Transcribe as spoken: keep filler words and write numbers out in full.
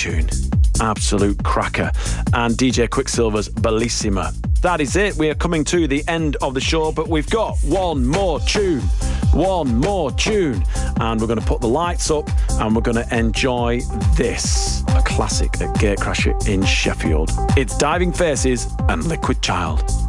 tune. Absolute cracker. And D J Quicksilver's Bellissima. That is it. We are coming to the end of the show, but we've got one more tune. One more tune. And we're going to put the lights up and we're going to enjoy this. A classic at Gatecrasher in Sheffield. It's Diving Faces and Liquid Child.